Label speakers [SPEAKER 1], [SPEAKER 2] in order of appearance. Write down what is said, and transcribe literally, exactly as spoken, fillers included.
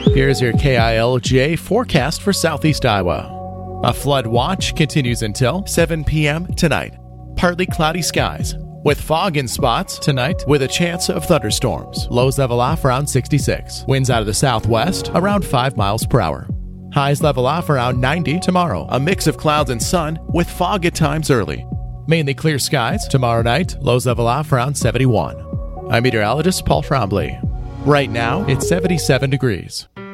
[SPEAKER 1] Here's your K I L J forecast for Southeast Iowa. A flood watch continues until seven p.m. tonight. Partly cloudy skies, with fog in spots tonight with a chance of thunderstorms. Lows level off around sixty-six. Winds out of the southwest around five miles per hour. Highs level off around ninety tomorrow. A mix of clouds and sun with fog at times early. Mainly clear skies tomorrow night. Lows level off around seventy-one. I'm meteorologist Paul Trombley. Right now, it's seventy-seven degrees.